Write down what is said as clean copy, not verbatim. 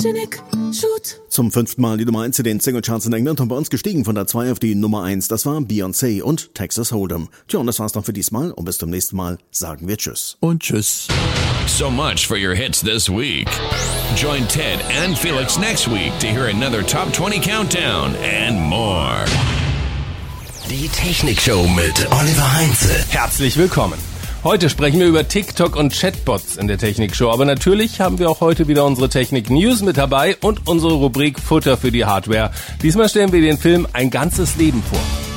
Photogenic Shoot. Zum 5. Mal die Nummer 1 in den Singlecharts in England und bei uns gestiegen von der 2 auf die Nummer 1. Das war Beyoncé und Texas Hold'em. Tja, und das war's dann für diesmal und bis zum nächsten Mal sagen wir Tschüss. Und Tschüss. So much for your hits this week. Join Ted and Felix next week to hear another Top 20 Countdown and more. Die Technikshow mit Oliver Heinze. Herzlich willkommen. Heute sprechen wir über TikTok und Chatbots in der Technikshow, aber natürlich haben wir auch heute wieder unsere Technik-News mit dabei und unsere Rubrik Futter für die Hardware. Diesmal stellen wir den Film Ein ganzes Leben vor.